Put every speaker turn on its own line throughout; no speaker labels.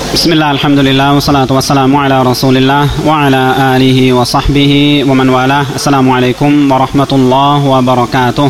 بسم الله الحمد لله والصلاة والسلام على رسول الله وعلى آله وصحبه ومن والاه السلام عليكم ورحمة الله وبركاته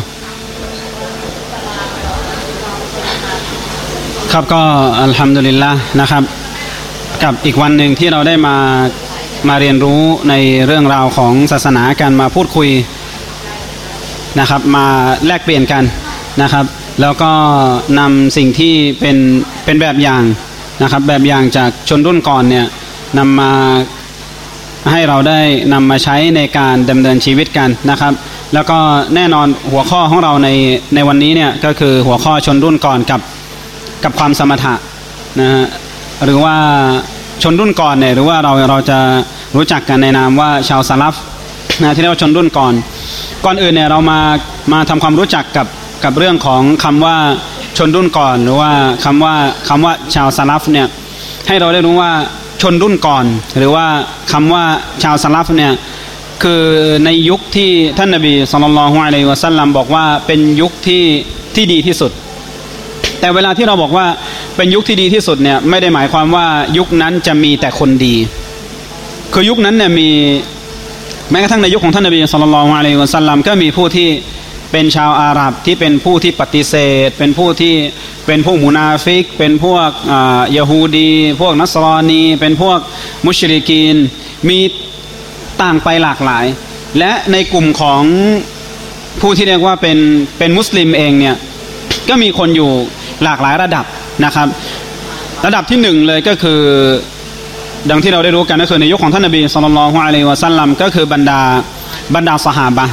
ครับก็อัลฮัมดุลิลละห์นะครับกับอีกวันหนึ่งที่เราได้มาเรียนรู้ในเรื่องราวของศาสนากันมาพูดคุยนะครับมาแลกเปลี่ยนกันนะครับแล้วก็นำสิ่งที่เป็นแบบอย่างนะครับแบบอย่างจากชนรุ่นก่อนเนี่ยนำมาให้เราได้นำมาใช้ในการดำเนินชีวิตกันนะครับแล้วก็แน่นอนหัวข้อของเราในวันนี้เนี่ยก็คือหัวข้อชนรุ่นก่อนกับความสมถะนะฮะหรือว่าชนรุ่นก่อนเนี่ยหรือว่าเราจะรู้จักกันในนามว่าชาวซะลัฟนะที่เรียกว่าชนรุ่นก่อนอื่นเนี่ยเรามาทำความรู้จักกับเรื่องของคำว่าชนรุ่นก่อนหรือว่าคำว่าชาวซะลัฟเนี่ยให้เราได้รู้ว่าชนรุ่นก่อนหรือว่าคำว่าชาวซะลัฟเนี่ยคือในยุคที่ท่านนบีศ็อลลัลลอฮุอะลัยฮิวะซัลลัมบอกว่าเป็นยุคที่ดีที่สุดแต่เวลาที่เราบอกว่าเป็นยุคที่ดีที่สุดเนี่ยไม่ได้หมายความว่ายุคนั้นจะมีแต่คนดีคือยุคนั้นเนี่ยมีแม้กระทั่งในยุคของท่านนบีศ็อลลัลลอฮุอะลัยฮิวะซัลลัมก็มีผู้ที่เป็นชาวอาหรับที่เป็นผู้ที่ปฏิเสธเป็นผู้ที่เป็นพวกมุนาฟิกเป็นพวกยะฮูดีพวกนัสรอนีเป็นพวกมุชริกีนมีต่างไปหลากหลายและในกลุ่มของผู้ที่เรียกว่าเป็นมุสลิมเองเนี่ยก็มีคนอยู่หลากหลายระดับนะครับระดับที่หนึ่งเลยก็คือดังที่เราได้รู้กันก็คือในยุคของท่านนบีศ็อลลัลลอฮุอะลัยฮิวะซัลลัมก็คือบรรดาซอฮาบะห์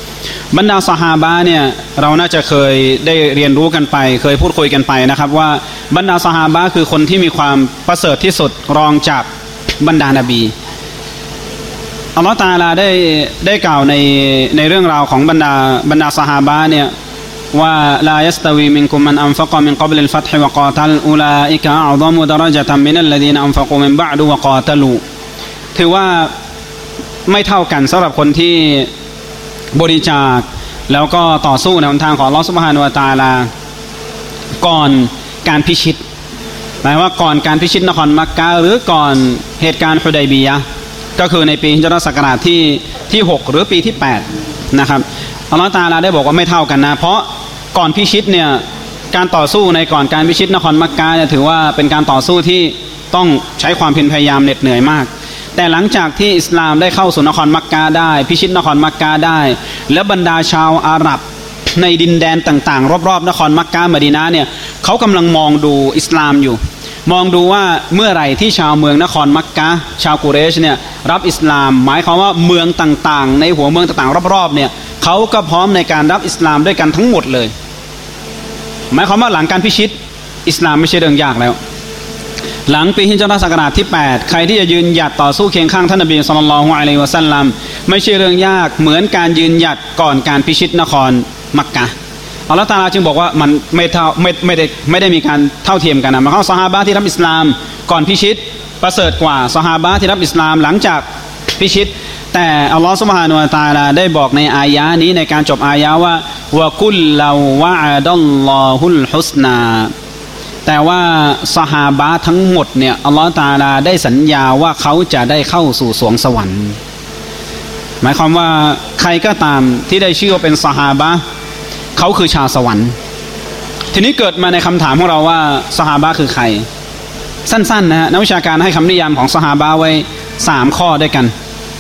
เนี่ยเราน่าจะเคยได้เรียนรู้กันไปเคยพูดคุยกันไปนะครับว่าบรรดาซอฮาบะห์คือคนที่มีความประเสริฐที่สุดรองจากบรรดานบีอัลลอฮฺตะอาลาได้กล่าวในเรื่องราวของบรรดาซอฮาบะห์เนี่ยว่าลายัสตะวีมินกุมมันอันฟะกะมินกับลิลฟัตฮิวะกาตัลอูลาอิกะอัฎอมุดะเราะญะตัมมินัลลซีนะอันฟะกูมินบะอดุวะกาตัลูถือว่าไม่เท่ากันสำหรับคนที่บริจาคแล้วก็ต่อสู้ในหนทางของอัลเลาะห์ซุบฮานะฮูวะตะอาลาก่อนการพิชิตหมายว่าก่อนการพิชิตนครมักกะหรือก่อนเหตุการณ์ฮุดัยบียะห์ก็คือในปีฮิจเราะห์ศักราชที่6หรือปีที่8นะครับอัลเลาะห์ตะอาลาได้บอกว่าไม่เท่ากันนะเพราะก่อนพิชิตเนี่ยการต่อสู้ในก่อนการพิชิตนครมักกะเนี่ยถือว่าเป็นการต่อสู้ที่ต้องใช้ความเพียรพยายามเหน็ดเหนื่อยมากแต่หลังจากที่อิสลามได้เข้าสู่นครมักกะได้พิชิตนครมักกะได้และบรรดาชาวอาหรับในดินแดนต่างๆรอบๆนครมักกะมะดีนะห์เนี่ยเขากำลังมองดูอิสลามอยู่มองดูว่าเมื่อไหร่ที่ชาวเมืองนครมักกะชาวกุเรชเนี่ยรับอิสลามหมายความว่าเมืองต่างๆในหัวเมืองต่างๆรอบๆเนี่ยเขาก็พร้อมในการรับอิสลามด้วยกันทั้งหมดเลยหมายความว่าหลังการพิชิตอิสลามไม่ใช่เรื่องยากแล้วหลังปีฮิจเราะห์ศักราชที่8ใครที่จะยืนหยัดต่อสู้เคียงข้างท่านนบีศ็อลลัลลอฮุอะลัยฮิวะซัลลัมไม่ใช่เรื่องยากเหมือนการยืนหยัดก่อนการพิชิตนครมักกะอัลเลาะห์ตะอาลาจึงบอกว่ามันไม่ได้มีการเท่าเทียมกันนะหมายความว่าซอฮาบะห์ที่รับอิสลามก่อนพิชิตประเสริฐกว่าซอฮาบะห์ที่รับอิสลามหลังจากพิชิตแต่อัลลอฮฺซุบฮานะฮูวะตะอาลาได้บอกในอายะห์นี้ในการจบอายะห์ว่าวะกุลลาวะอะดัลลอฮุลฮุสนาแต่ว่าซอฮาบะห์ทั้งหมดเนี่ยอัลลอฮฺตะอาลาได้สัญญาว่าเขาจะได้เข้าสู่สวงสวรรค์หมายความว่าใครก็ตามที่ได้ชื่อว่าเป็นซอฮาบะห์เขาคือชาวสวรรค์ทีนี้เกิดมาในคำถามของเราว่าซอฮาบะห์คือใครสั้นๆนะฮะนักวิชาการให้คำนิยามของซอฮาบะห์ไว้3ข้อด้วยกัน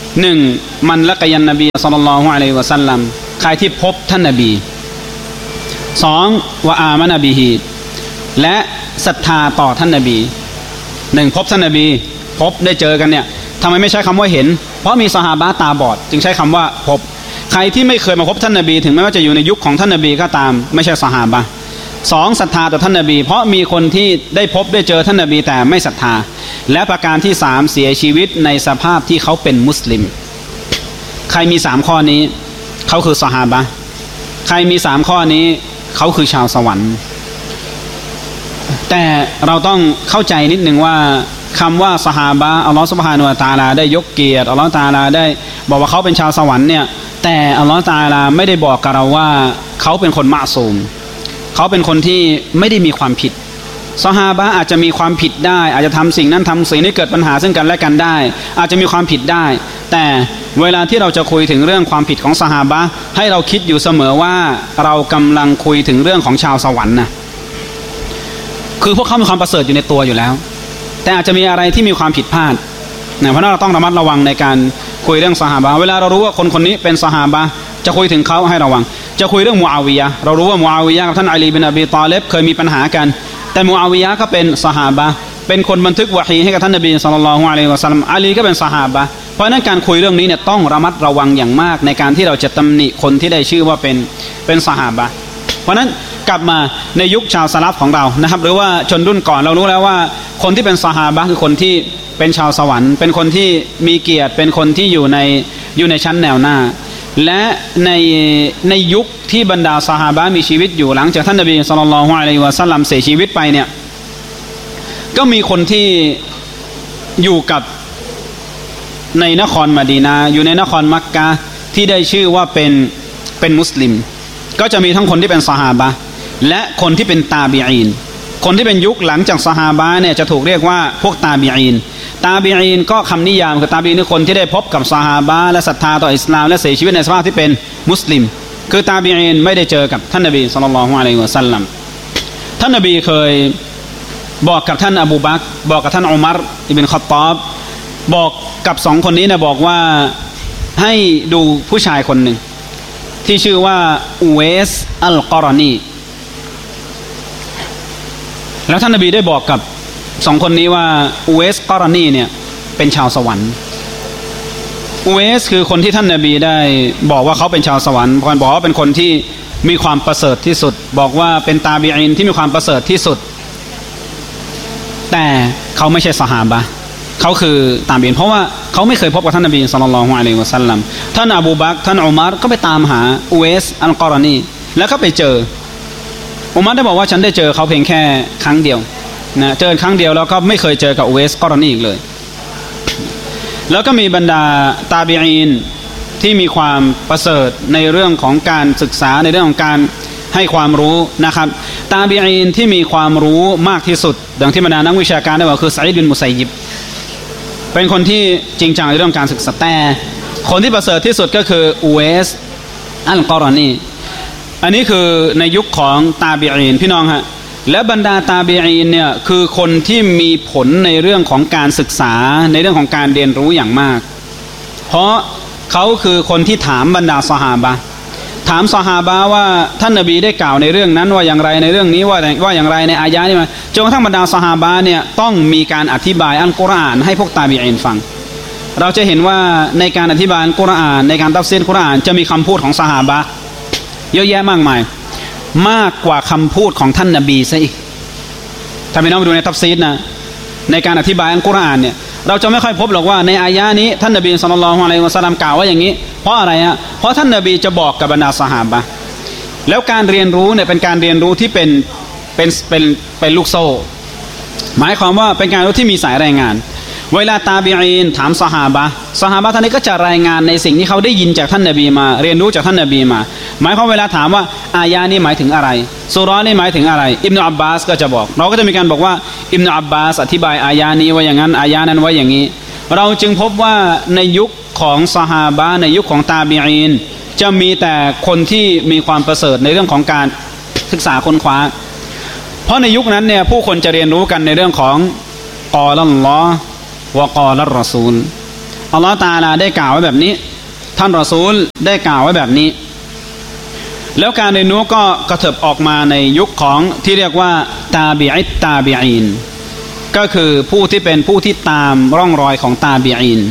1มันละกยันนบีศ็อลลัลลอฮุอะลัยฮิวะซัลลัมใครที่พบท่านนบี2วะอามะนะบิฮิและศรัทธาต่อท่านนบี1พบท่านนบีพบได้เจอกันเนี่ยทำไมไม่ใช้คำว่าเห็นเพราะมีซอฮาบะห์ตาบอดจึงใช้คำว่าพบใครที่ไม่เคยมาพบท่านนบีถึงแม้ว่าจะอยู่ในยุคของท่านนบีก็ตามไม่ใช่ซอฮาบะห์2ศรัทธาต่อท่านนบีเพราะมีคนที่ได้พบได้เจอท่านนบีแต่ไม่ศรัทธาและประการที่3เสียชีวิตในสภาพที่เขาเป็นมุสลิมใครมี3ข้อนี้เขาคือซอฮาบะห์ใครมี3ข้อนี้เขาคือชาวสวรรค์แต่เราต้องเข้าใจนิดนึงว่าคำว่าซอฮาบะห์อัลลอฮฺซุบฮานะฮูวะตะอาลาได้ยกเกียรติอัลลอฮฺตะอาลาได้บอกว่าเขาเป็นชาวสวรรค์เนี่ยแต่อัลลอฮฺตะอาลาไม่ได้บอกกับเราว่าเขาเป็นคนมะซูมเขาเป็นคนที่ไม่ได้มีความผิดซอฮาบะห์อาจจะมีความผิดได้อาจจะทำสิ่งนั้นทำสิ่งนี้เกิดปัญหาซึ่งกันและกันได้อาจจะมีความผิดได้แต่เวลาที่เราจะคุยถึงเรื่องความผิดของซอฮาบะห์ให้เราคิดอยู่เสมอว่าเรากำลังคุยถึงเรื่องของชาวสวรรค์นะคือพวกเขามีความประเสริฐอยู่ในตัวอยู่แล้วแต่อาจจะมีอะไรที่มีความผิดพลาดเพราะนั้นเราต้องระมัดระวังในการคุยเรื่องซอฮาบะห์เวลาเรารู้ว่าคนคนนี้เป็นซอฮาบะห์จะคุยถึงเขาให้ระวังจะคุยเรื่องมูอาวิยะห์เรารู้ว่ามูอาวิยะห์กับท่านอาลีบินอบีฏอลิบเคยมีปัญหากันแต่มูอาวิยะห์ก็เป็นซอฮาบะห์เป็นคนบันทึกวะฮีให้กับท่านนบีศ็อลลัลลอฮุอะลัยฮิวะซัลลัมอาลีก็เป็นซอฮาบะห์เพราะนั้นการคุยเรื่องนี้เนี่ยต้องระมัดระวังอย่างมากในการที่เราจะตำหนิคนที่ได้ชื่อว่าเป็นซอฮาบะห์เพราะนั้นกลับมาในยุคชาวสลัฟของเรานะครับหรือว่าชนรุ่นก่อนเรารู้แล้วว่าคนที่เป็นซอฮาบะห์คือคนที่เป็นชาวสวรรค์เป็นคนที่มีเกียรติเป็นคนที่อยู่ในชั้นแนวหน้าและในยุคที่บรรดาซอฮาบะห์มีชีวิตอยู่หลังจากท่านนบีศ็อลลัลลอฮุอะลัยฮิวะซัลลัมเสียชีวิตไปเนี่ยก็มีคนที่อยู่กับในนครมะดีนะห์อยู่ในนครมักกะฮ์ที่ได้ชื่อว่าเป็นมุสลิมก็จะมีทั้งคนที่เป็นซอฮาบะห์และคนที่เป็นตาบีอีนคนที่เป็นยุคหลังจากซอฮาบะห์เนี่ยจะถูกเรียกว่าพวกตาบีอีนก็คำนิยามคือตาบีอีนคือคนที่ได้พบกับซอฮาบะห์และศรัทธาต่ออิสลามและเสียชีวิตในสภาพที่เป็นมุสลิมคือตาบีอีนไม่ได้เจอกับท่านนบีศ็อลลัลลอฮุอะลัยฮิวะซัลลัมท่านนบีเคยบอกกับท่านอบูบักรบอกกับท่านอุมัรอิบนุค็อฏฏอบบอกกับสองคนนี้นะบอกว่าให้ดูผู้ชายคนหนึ่งที่ชื่อว่าอุเวสอัลกอรอนีแล้วท่านนบีได้บอกกับสองคนนี้ว่าอุเวสกอรอนีเนี่ยเป็นชาวสวรรค์อุเวสคือคนที่ท่านนบีได้บอกว่าเขาเป็นชาวสวรรค์บอกว่าเป็นคนที่มีความประเสริฐที่สุดบอกว่าเป็นตาบีอีนที่มีความประเสริฐที่สุดแต่เขาไม่ใช่ซอฮาบะห์เขาคือตาบีอีนเพราะว่าเขาไม่เคยพบกับท่านนบีศ็อลลัลลอฮุอะลัยฮิวะซัลลัมท่านอบูบักรท่านอุมัรก็ไปตามหาอุเวสอัลกอรอนีแล้วก็ไปเจออุมัรได้บอกว่าฉันได้เจอเขาเพียงแค่ครั้งเดียวนะเจอครั้งเดียวแล้วก็ไม่เคยเจอกับอุเวสกอรอนีอีกเลยแล้วก็มีบรรดาตาบีอีนที่มีความประเสริฐในเรื่องของการศึกษาในเรื่องของการให้ความรู้นะครับตาบีอีนที่มีความรู้มากที่สุดดังที่บรรดานักวิชาการได้บอกคือซะอีดบินมุซัยยิบเป็นคนที่จริงจังในเรื่องการศึกษาแต่คนที่ประเสริฐที่สุดก็คืออุเวสอัลกอรอนีอันนี้คือในยุคของตาบีอีนพี่น้องฮะและบรรดาตาบีอีนเนี่ยคือคนที่มีผลในเรื่องของการศึกษาในเรื่องของการเรียนรู้อย่างมากเพราะเขาคือคนที่ถามบรรดาซอฮาบะห์ถามซอฮาบะห์ว่าท่านนบีได้กล่าวในเรื่องนั้นว่าอย่างไรในเรื่องนี้ว่าอย่างไรในอายะห์นี้มาจนกระทั่งบรรดาซอฮาบะห์เนี่ยต้องมีการอธิบายอัลกุรอานให้พวกตาบีอีนฟังเราจะเห็นว่าในการอธิบายอัลกุรอานในการตัฟซีรกุรอานจะมีคำพูดของซอฮาบะห์เยอะแยะมากมายมากกว่าคำพูดของท่านนบีซะอีกถ้าพี่น้องไปดูในตัฟซีรนะในการอธิบายอัลกุรอานเนี่ยเราจะไม่ค่อยพบหรอกว่าในอายะห์นี้ท่านนบีศ็อลลัลลอฮุอะลัยฮิวะซัลลัมกล่าวว่าอย่างนี้เพราะอะไรฮะเพราะท่านนบีจะบอกกับบรรดาซอฮาบะห์แล้วการเรียนรู้เนี่ยเป็นการเรียนรู้ที่เป็นลูกโซ่หมายความว่าเป็นการรู้ที่มีสายรายงานเวลาตาบีอีนถามซอฮาบะห์ท่านนี้ก็จะรายงานในสิ่งที่เขาได้ยินจากท่านนบีมาเรียนรู้จากท่านนบีมาหมายความเวลาถามว่าอายะนี้หมายถึงอะไรซูเราะห์นี้หมายถึงอะไรอิบนุอับบาสก็จะบอกเราก็จะมีการบอกว่าอิบนุอับบาสอธิบายอายะนี้ว่าอย่างนั้นอายะนั้นว่าอย่างนี้เราจึงพบว่าในยุคของซอฮาบะห์ในยุคของตาบีอีนจะมีแต่คนที่มีความประเสริฐในเรื่องของการศึกษาค้นคว้าเพราะในยุคนั้นเนี่ยผู้คนจะเรียนรู้กันในเรื่องของกอลัลลอฮ์วะกอลัรรอซูลอัลลอฮฺตะอาลาได้กล่าวไว้แบบนี้ท่านรอซูลได้กล่าวไว้แบบนี้แล้วการเรียนรู้ก็กระเถิบออกมาในยุคของที่เรียกว่าตาบีอีนก็คือผู้ที่เป็นผู้ที่ตามร่องรอยของตาบีอีน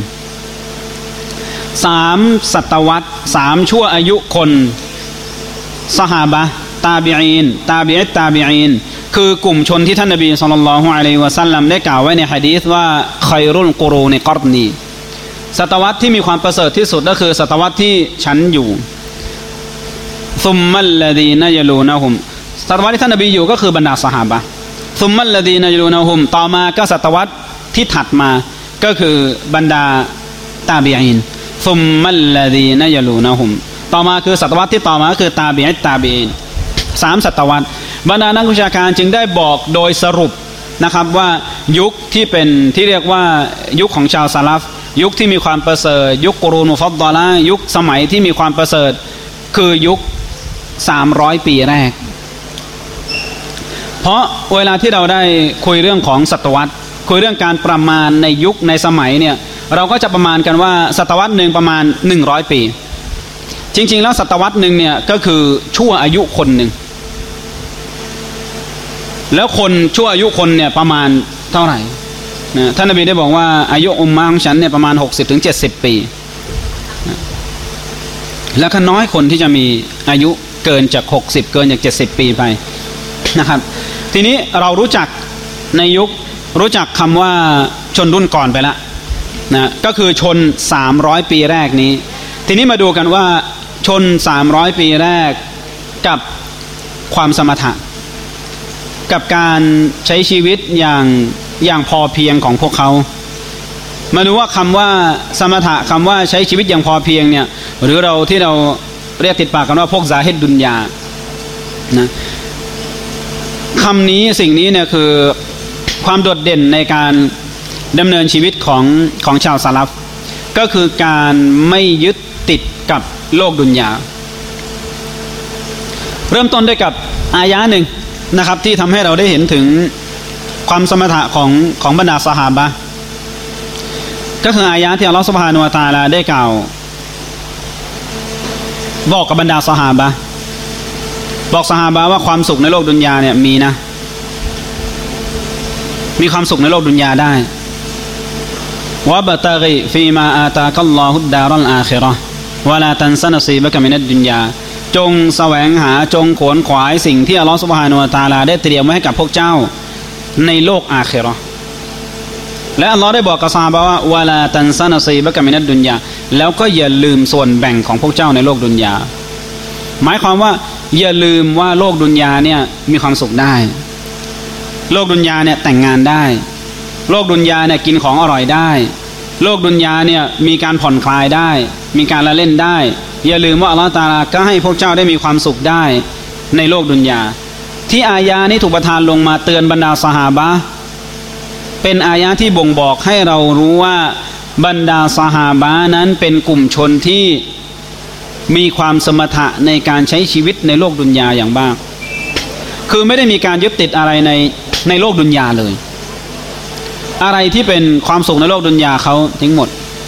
3 ศตวรรษ 3 ชั่วอายุคนซอฮาบะห์ตาบีอีนตาบีอีนคือกลุ่มชนที่ท่านนบีศ็อลลัลลอฮุอะลัยฮิวะซัลลัมได้กล่าวไว้ในหะดีษว่าค็อยรุลกุรูนกอรนีศตวรรษที่มีความประเสริฐที่สุดก็คือศตวรรษที่ฉันอยู่ซุมมัลลดีนยะลูนะฮุมศตวรรษที่ท่านนบีอยู่ก็คือบรรดาซอฮาบะห์ซุมมัลลดีนยะลูนะฮุมต่อมาก็ศตวรรษที่ถัดมาก็คือบรรดาตาบีอีนซุมมัลลดีนยะลูนะฮุมต่อมาคือศตวรรษที่ต่อมาก็คือตาบีอีน3 ศตวรรษบรรดานักวิชาการจึงได้บอกโดยสรุปนะครับว่ายุคที่เป็นที่เรียกว่ายุคของชาวซะลัฟยุคที่มีความประเสริฐยุคกุรูนมุฟัดดอละยุคสมัยที่มีความประเสริฐคือยุค300 ปีแรกเพราะเวลาที่เราได้คุยเรื่องของศตวรรษคุยเรื่องการประมาณในยุคในสมัยเนี่ยเราก็จะประมาณกันว่าศตวรรษหนึ่งประมาณ100 ปีจริงๆแล้วศตวรรษหนึ่งเนี่ยก็คือชั่วอายุคนหนึ่งแล้วคนชั่วอายุคนเนี่ยประมาณเท่าไหร่นะท่านนบีได้บอกว่าอายุอุมมะของฉันเนี่ยประมาณ60-70 ปีนะแล้วก็น้อยคนที่จะมีอายุเกินจาก60เกินจาก70 ปีไปนะครับทีนี้เรารู้จักในยุครู้จักคำว่าชนรุ่นก่อนไปแล้วนะก็คือชน300 ปีแรกนี้ทีนี้มาดูกันว่าชน300 ปีแรกกับความสมถะกับการใช้ชีวิตอย่างพอเพียงของพวกเขามาดูว่าคำว่าสมถะคำว่าใช้ชีวิตอย่างพอเพียงเนี่ยหรือเราที่เราเรียกติดปากกันว่าพวกซาฮิดดุนยานะคำนี้สิ่งนี้เนี่ยคือความโดดเด่นในการดำเนินชีวิตของชาวซะลัฟก็คือการไม่ยึดติดกับโลกดุนยาเริ่มต้นด้วยกับอายะหนึ่งนะครับที่ทำให้เราได้เห็นถึงความสมถะของบรรดาซอฮาบะห์ก็คืออายะที่อัลเลาะห์ซุบฮานะฮูวะตะอาลาได้กล่าวบอกกับบรรดาซอฮาบะห์บอกซอฮาบะห์ว่าความสุขในโลกดุนยาเนี่ยมีนะมีความสุขในโลกดุนยาได้วะบะตะกิฟีมาอาตากัลลอฮุดดารัลอาคิเราะห์วะลาตันซะนะซีบะกะมินัดดุนยาจงแสวงหาจงขวนขวายสิ่งที่อัลเลาะห์ซุบฮานะฮูวะตะอาลาได้เตรียมไว้ให้กับพวกเจ้าในโลกอาคิเราะห์และอัลเลาะห์ได้บอกกับซอฮาบะห์ว่าวะลาตันซะนะซีบะกะมินัดดุนยาแล้วก็อย่าลืมส่วนแบ่งของพวกเจ้าในโลกดุนยาหมายความว่าอย่าลืมว่าโลกดุนยาเนี่ยมีความสุขได้โลกดุนยาเนี่ยแต่งงานได้โลกดุนยาเนี่ยกินของอร่อยได้โลกดุนยาเนี่ยมีการผ่อนคลายได้มีการละเล่นได้อย่าลืมว่าอัลเลาะห์ตะอาลาก็ให้พวกเจ้าได้มีความสุขได้ในโลกดุนยาที่อายะนี้ถูกประทานลงมาเตือนบรรดาซอฮาบะห์เป็นอายะที่บ่งบอกให้เรารู้ว่าบรรดาซอฮาบะห์นั้นเป็นกลุ่มชนที่มีความสมถะในการใช้ชีวิตในโลกดุนยาอย่างมากคือไม่ได้มีการยึดติดอะไรในโลกดุนยาเลยอะไรที่เป็นความสุขในโลกดุนยาเขาทิ้งหมด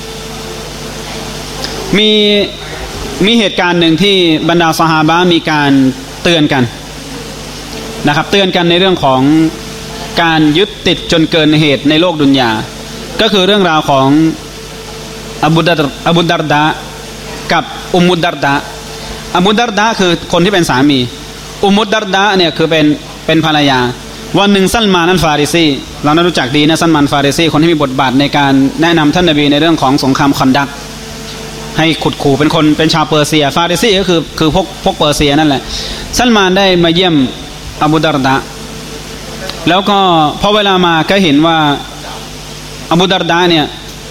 มีเหตุการณ์หนึ่งที่บรรดาซอฮาบะห์มีการเตือนกันนะครับเตือนกันในเรื่องของการยึดติดจนเกินเหตุในโลกดุนยาก็คือเรื่องราวของอบูดัรดะกับอุมมุดดัรดะอบูดัรดะคือคนที่เป็นสามีอุมมุดดัรดะเนี่ยคือเป็นภรรยาวันหนึ่งซัลมานอัลฟาริซีเราน่ารู้จักดีนะซัลมานฟาริซีคนที่มีบทบาทในการแนะนำท่านนบีในเรื่องของสงครามคอนดักให้ขุดขู่เป็นชาวเปอร์เซียฟาริซีก็คือพวกเปอร์เซียนั่นแหละซัลมานได้มาเยี่ยมอบูดัรดะแล้วก็พอเวลามาก็เห็นว่าอบูดัรดะเนี่ย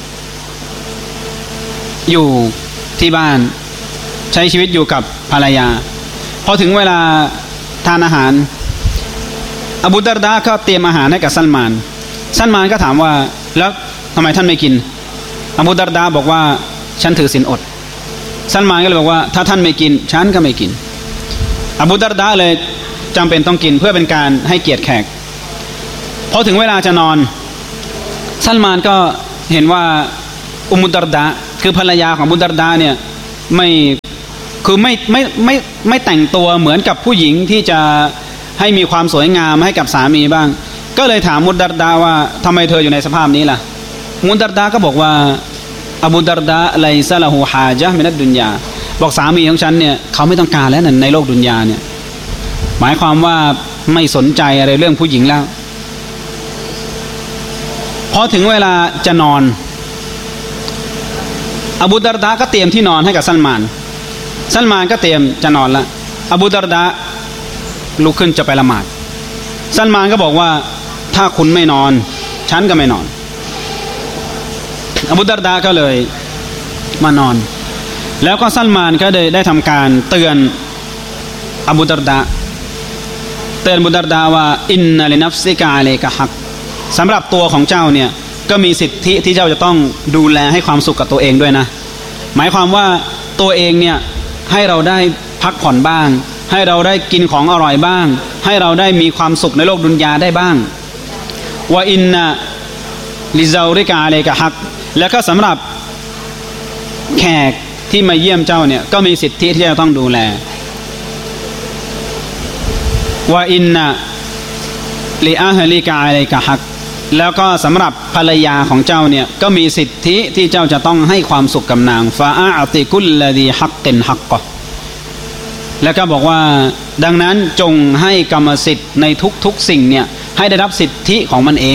อยู่ที่บ้านใช้ชีวิตอยู่กับภรรยาพอถึงเวลาทานอาหารอบูดัรดะก็เตรียมอาหารให้กับซัลมานก็ถามว่าแล้วทำไมท่านไม่กินอบูดัรดะบอกว่าฉันถือศีลอดซัลมานก็เลยบอกว่าถ้าท่านไม่กินฉันก็ไม่กินอบูดัรดะเลยจำเป็นต้องกินเพื่อเป็นการให้เกียรติแขกพอถึงเวลาจะนอนซัลมานก็เห็นว่าอุมมุดดัรดะคือภรรยาของอบูดัรดะเนี่ยไม่แต่งตัวเหมือนกับผู้หญิงที่จะให้มีความสวยงามให้กับสามีบ้างก็เลยถามมุดดัรดะว่าทำไมเธออยู่ในสภาพนี้ล่ะมุดดัรดะก็บอกว่าอบูดัรดะไลซะละฮูฮาญะมินัดดุนยาบอกสามีของฉันเนี่ยเขาไม่ต้องการแล้วในโลกดุนยาเนี่ยหมายความว่าไม่สนใจอะไรเรื่องผู้หญิงแล้วพอถึงเวลาจะนอนอบูดัรดะก็เตรียมที่นอนให้กับซัลมานก็เตรียมจะนอนละอบูดัรดะลุกขึ้นจะไปละหมาดซัลมานก็บอกว่าถ้าคุณไม่นอนฉันก็ไม่นอนอบูดัรดะก็เลยมานอนแล้วก็ซัลมานก็ได้ทำการเตือนอบูดัรดะเตือนบุดาร์ดาว่าอินนัลินัฟซิกะอะลัยกะฮักสำหรับตัวของเจ้าเนี่ยก็มีสิทธิที่เจ้าจะต้องดูแลให้ความสุขกับตัวเองด้วยนะหมายความว่าตัวเองเนี่ยให้เราได้พักผ่อนบ้างให้เราได้กินของอร่อยบ้างให้เราได้มีความสุขในโลกดุนยาได้บ้างว่าอินนะลิซาริกะอะลัยกะฮักแล้วก็สำหรับแขกที่มาเยี่ยมเจ้าเนี่ยก็มีสิทธิที่จะต้องดูแลว่าอินนะลิอาฮลิกะอะลัยกะฮักแล้วก็สำหรับภรรยาของเจ้าเนี่ยก็มีสิทธิที่เจ้าจะต้องให้ความสุขกับนางฟาอาติกุลลดีฮักตินฮักกะแล้วก็บอกว่าดังนั้นจงให้กรรมสิทธิ์ในทุกๆสิ่งเนี่ยให้ได้รับสิทธิของมันเอง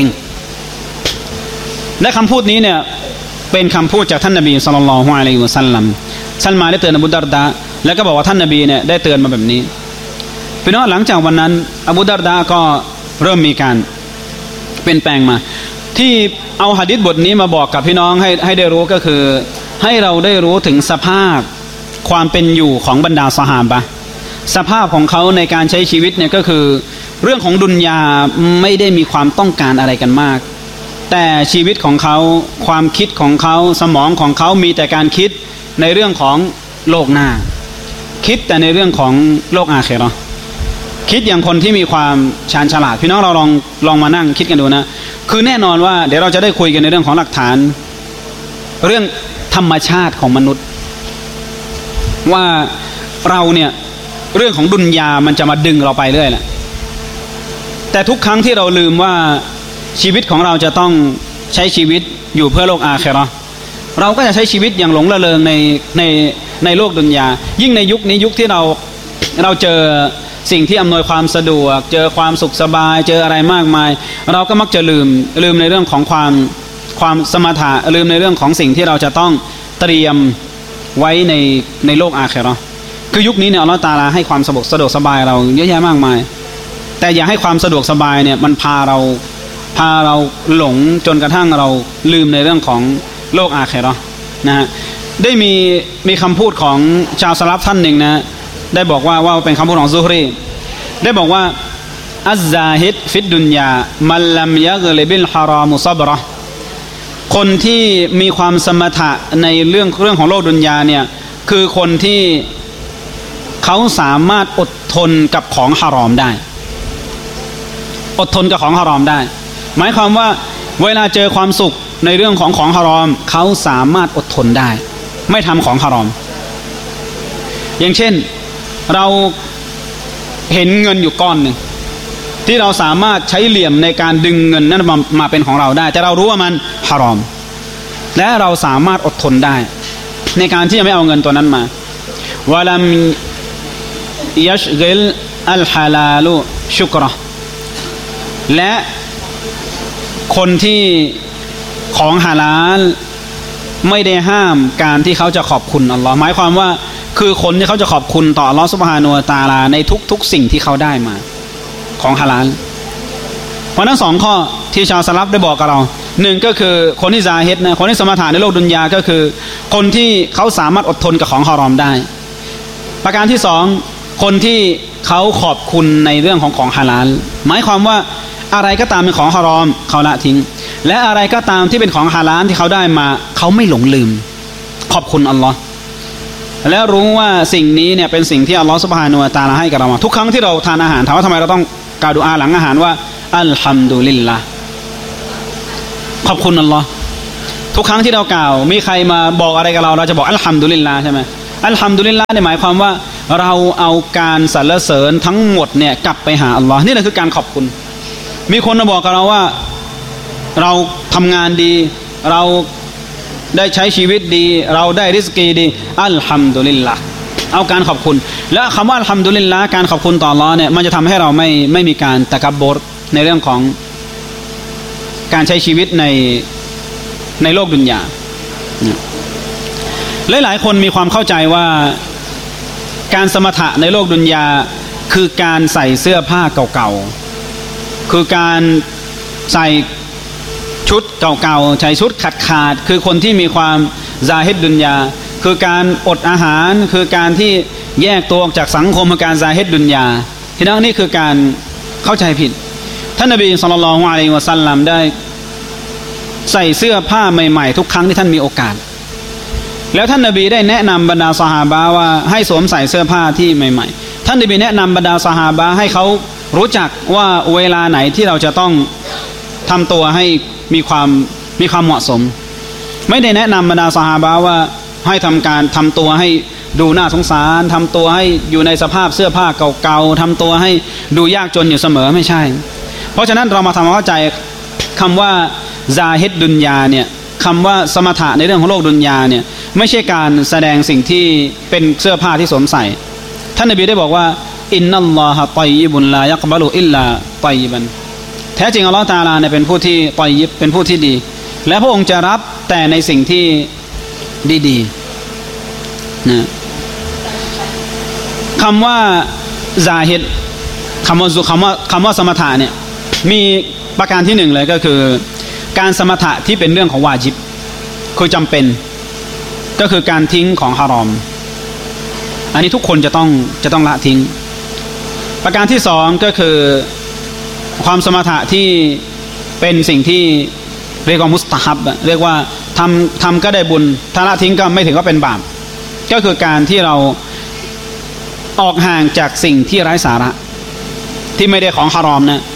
และคำพูดนี้เนี่ยเป็นคำพูดจากท่านนบีศ็อลลัลลอฮุอะลัยฮิวะซัลลัมซัลมาได้เตือนอบูดาร์ดาแล้วก็บอกว่าท่านนบีเนี่ยได้เตือนมาแบบนี้พี่น้องหลังจากวันนั้นอบูดาร์ดาก็เริ่มมีการเปลี่ยนแปลงมาที่เอาหะดีษบทนี้มาบอกกับพี่น้องให้ได้รู้ก็คือให้เราได้รู้ถึงสภาพความเป็นอยู่ของบรรดาซอฮาบะห์สภาพของเขาในการใช้ชีวิตเนี่ยก็คือเรื่องของดุนยาไม่ได้มีความต้องการอะไรกันมากแต่ชีวิตของเขาความคิดของเขาสมองของเขามีแต่การคิดในเรื่องของโลกหน้าคิดแต่ในเรื่องของโลกอาคิเราะห์คิดอย่างคนที่มีความชาญฉลาดพี่น้องเราลองมานั่งคิดกันดูนะคือแน่นอนว่าเดี๋ยวเราจะได้คุยกันในเรื่องของหลักฐานเรื่องธรรมชาติของมนุษย์ว่าเราเนี่ยเรื่องของดุนยามันจะมาดึงเราไปเรื่อยแหละแต่ทุกครั้งที่เราลืมว่าชีวิตของเราจะต้องใช้ชีวิตอยู่เพื่อโลกอาคิเราะห์เราก็จะใช้ชีวิตอย่างหลงระเริงในโลกดุนยายิ่งในยุคนี้ยุคที่เราเจอสิ่งที่อำนวยความสะดวกเจอความสุขสบายเจออะไรมากมายเราก็มักจะลืมในเรื่องของความสมถะลืมในเรื่องของสิ่งที่เราจะต้องเตรียมไว้ในโลกอาคิเราะห์คือยุคนี้เนี่ยอัลเลาะห์ตะอาลาให้ความสะดวกสบายเราเยอะแยะมากมายแต่อย่าให้ความสะดวกสบายเนี่ยมันพาเราหลงจนกระทั่งเราลืมในเรื่องของโลกอาคิเราะห์นะฮะได้มีคำพูดของชาวสลัฟท่านหนึ่งนะได้บอกว่าเป็นคำพูดของซุฮรีได้บอกว่าอัซซาฮิดฟิดดุนยามันลัมยะกลิบิลฮารอมุซับเราะห์คนที่มีความสมถะในเรื่องของโลกดุนยาเนี่ยคือคนที่เขาสามารถอดทนกับของฮารอมได้อดทนกับของฮารอมได้หมายความว่าเวลาเจอความสุขในเรื่องของฮารอมเขาสามารถอดทนได้ไม่ทำของฮารอมอย่างเช่นเราเห็นเงินอยู่ก้อนหนึ่งที่เราสามารถใช้เหลี่ยมในการดึงเงินนั้นมาเป็นของเราได้แต่เรารู้ว่ามันฮารอมและเราสามารถอดทนได้ในการที่จะไม่เอาเงินตัวนั้นมาวะลัมยัชกิลอัลฮาลาลุชุกเราะห์และคนที่ของฮาลาลไม่ได้ห้ามการที่เขาจะขอบคุณอัลลอฮ์หมายความว่าคือคนที่เขาจะขอบคุณต่ออัลลอฮ์ซุบฮานะฮูวะตะอาลาในทุกสิ่งที่เขาได้มาของฮาลาลเพราะนั้น2ข้อที่ชาวสลัฟได้บอกกับเราหนึ่งก็คือคนที่ซาฮิดนะคนที่สมถะในโลกดุนยาก็คือคนที่เขาสามารถอดทนกับของฮารอมได้ประการที่2คนที่เขาขอบคุณในเรื่องของฮาลาลหมายความว่าอะไรก็ตามเป็นของฮารอมเขาละทิ้งและอะไรก็ตามที่เป็นของฮาลาลที่เขาได้มาเขาไม่หลงลืมขอบคุณอัลลอฮ์แล้วรู้ว่าสิ่งนี้เนี่ยเป็นสิ่งที่อัลลอฮ์ซุบฮานะฮูวะตะอาลาให้กับเราทุกครั้งที่เราทานอาหารถามว่าทำไมเราต้องกล่าวดุอาหลังอาหารว่าอัลฮัมดุลิลลาห์ขอบคุณอัลลอฮ์ทุกครั้งที่เรากล่าวมีใครมาบอกอะไรกับเราจะบอกอัลฮัมดุลิลลาห์ใช่ไหมอัลฮัมดุลิลลาห์เนี่ยหมายความว่าเราเอาการสรรเสริญทั้งหมดเนี่ยกลับไปหาอัลลอฮ์นี่แหละคือการขอบคุณมีคนมาบอกกับเราว่าเราทำงานดีเราได้ใช้ชีวิตดีเราได้ริสกีดีอัลฮัมดุลิลลาห์เอาการขอบคุณและคำว่าอัลฮัมดุลิลลาห์การขอบคุณต่ออัลเลาะห์เนี่ยมันจะทำให้เราไม่มีการตะกับบรในเรื่องของการใช้ชีวิตในโลกดุนยาหลายคนมีความเข้าใจว่าการสมถะในโลกดุนยาคือการใส่เสื้อผ้าเก่าๆคือการใส่ชุดเก่าๆใช้ชุดขาดคือคนที่มีความซาฮิดดุนยาคือการอดอาหารคือการที่แยกตัวออกจากสังคมของการซาฮิดดุนยาที่นั่นนี่คือการเข้าใจผิดท่านนบีศ็อลลัลลอฮุอะลัยฮิวะซัลลัมได้ใส่เสื้อผ้าใหม่ๆทุกครั้งที่ท่านมีโอกาสแล้วท่านนบีได้แนะนำบรรดาซอฮาบะห์ว่าให้สวมใส่เสื้อผ้าที่ใหม่ๆท่านนบีแนะนำบรรดาซอฮาบะห์ให้เขารู้จักว่าเวลาไหนที่เราจะต้องทำตัวให้มีความเหมาะสมไม่ได้แนะนำบรรดาซอฮาบะห์ว่าให้ทำตัวให้ดูน่าสงสารทำตัวให้อยู่ในสภาพเสื้อผ้าเก่าๆทำตัวให้ดูยากจนอยู่เสมอไม่ใช่เพราะฉะนั้นเรามาทำความเข้าใจคำว่าซาฮิดดุนยาเนี่ยคำว่าสมถะในเรื่องของโลกดุนยาเนี่ยไม่ใช่การแสดงสิ่งที่เป็นเสื้อผ้าที่สวมใส่ท่านนบีได้บอกว่าอินนัลลอฮะฏอยยิบุนลายักบะลุอิลลาฏอยยิบันแท้จริงอัลเลาะห์ตะอาลาเนี่ยเป็นผู้ที่ฏอยยิบเป็นผู้ที่ดีและพระองค์จะรับแต่ในสิ่งที่ดีๆนะคำว่าซาฮิดคำว่าสมถะเนี่ยมีประการที่หนึ่งเลยก็คือการสมถะที่เป็นเรื่องของวาญิบคือจำเป็นก็คือการทิ้งของฮารอมอันนี้ทุกคนจะต้องละทิ้งประการที่สองก็คือความสมถะที่เป็นสิ่งที่เรียกว่ามุสตะฮับเรียกว่าทำก็ได้บุญถ้าละทิ้งก็ไม่ถือว่าเป็นบาปก็คือการที่เราออกห่างจากสิ่งที่ไร้สาระที่ไม่ได้ของฮารอมนะ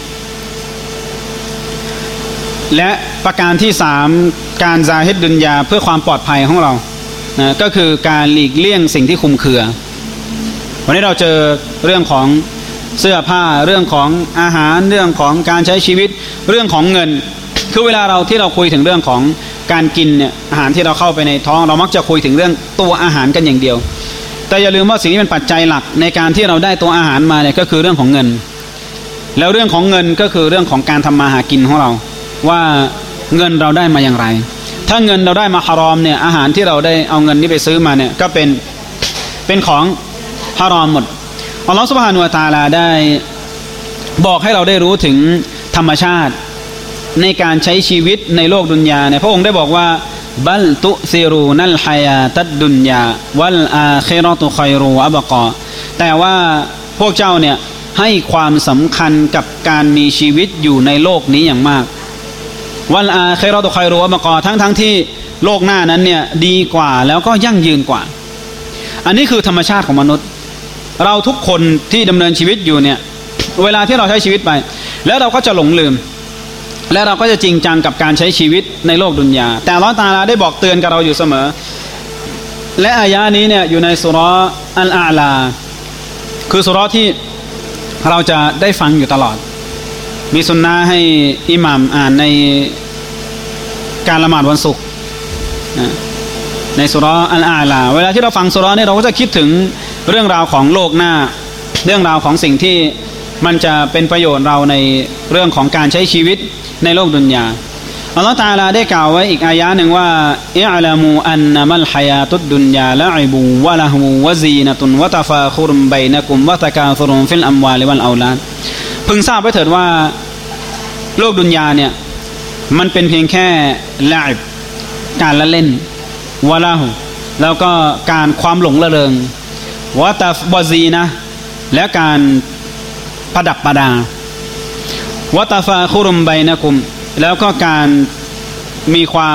และประการที่สามการซาฮิดดุนยาเพื่อความปลอดภัยของเรานะก็คือการหลีกเลี่ยงสิ่งที่คลุมเครือวันนี้เราเจอเรื่องของเสื้อผ้าเรื่องของอาหารเรื่องของการใช้ชีวิตเรื่องของเงินคือเวลาที่เราคุยถึงเรื่องของการกินเนี่ยอาหารที่เราเข้าไปในท้องเรามักจะคุยถึงเรื่องตัวอาหารกันอย่างเดียวแต่อย่าลืมว่าสิ่งที่เป็นปัจจัยหลักในการที่เราได้ตัวอาหารมาเนี่ยก็คือเรื่องของเงินแล้วเรื่องของเงินก็คือเรื่องของการทำมาหากินของเราว่าเงินเราได้มาอย่างไรถ้าเงินเราได้มาฮารอมเนี่ยอาหารที่เราได้เอาเงินนี้ไปซื้อมาเนี่ยก็เป็นของฮารอมหมดอัลลอฮฺซุบฮานะฮูวะตะอาลาได้บอกให้เราได้รู้ถึงธรรมชาติในการใช้ชีวิตในโลกดุนยาเนี่ยพระองค์ได้บอกว่าบัลตุซิรูนัลฮายาตัดดุนยาวัลอาคิเราะตุค็อยรุอับกอแต่ว่าพวกเจ้าเนี่ยให้ความสำคัญกับการมีชีวิตอยู่ในโลกนี้อย่างมากวัลอาคิเราะตุค็อยรุอับกอทั้งที่โลกหน้านั้นเนี่ยดีกว่าแล้วก็ยั่งยืนกว่าอันนี้คือธรรมชาติของมนุษย์เราทุกคนที่ดำเนินชีวิตอยู่เนี่ยเวลาที่เราใช้ชีวิตไปแล้วเราก็จะหลงลืมและเราก็จะจริงจังกับการใช้ชีวิตในโลกดุนยาแต่อัลเลาะห์ตะอาลาได้บอกเตือนกับเราอยู่เสมอและอายะนี้เนี่ยอยู่ในซูเราะห์อัลอาลาคือซูเราะห์ที่เราจะได้ฟังอยู่ตลอดมีสุนนะห์ให้อิหม่ามอ่านในการละหมาดวันศุกร์ในซูเราะห์อัลอาลาเวลาที่เราฟังซูเราะห์นี้เราก็จะคิดถึงเรื่องราวของโลกหน้าเรื่องราวของสิ่งที่มันจะเป็นประโยชน์เราในเรื่องของการใช้ชีวิตในโลกดุนยาอัลเลาะห์ตะอาลาได้กล่าวไว้อีกอายะหนึ่งว่าอิอ์ละมูอันนะมัลฮายาตุดดุนยาละอิบูวะละฮูวะซีนะตุนวะตะฟาคุรุมบัยนะกุมวะตะกาซุรุนฟิลอัมวาลิวัลเอาลาดพึงทราบไว้เถิดว่าโลกดุนยาเนี่ยมันเป็นเพียงแค่ละอิบการละเล่นวะละฮูแล้วก็การความหลงระเริงวะตะบอซีนะและการประดับประดาวะตาฟาคุรุมไบนะกุมแล้วก็การมีความ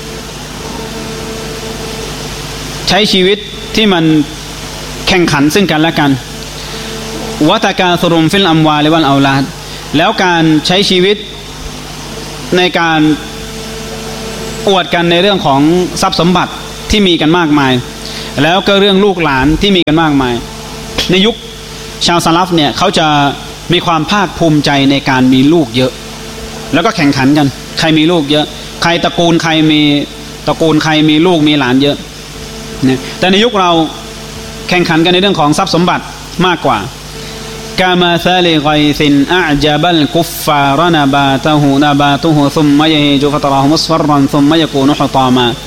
ใช้ชีวิตที่มันแข่งขันซึ่งกันและกันวะตากาซุรุมฟิลอัมวาลิวัลเอาลาดแล้วการใช้ชีวิตในการอวดกันในเรื่องของทรัพย์สมบัติที่มีกันมากมายแล้วก็เรื่องลูกหลานที่มีกันมากมายในยุคชาวซะลัฟเนี่ยเขาจะมีความภาคภูมิใจในการมีลูกเยอะแล้วก็แข่งขันกันใครมีลูกเยอะใครตระกูลใครมีลูกมีหลานเยอะเนี่ยแต่ในยุคเราแข่งขันกันในเรื่องของทรัพย์สมบัติมากกว่ากามาซาลิกอยซินอะจาบัลกุฟฟารนะบาตุฮุซุมมะยะฮิจุฟะตะราฮุมุสฟัรรันซุมมะยะกูนุฮุตามา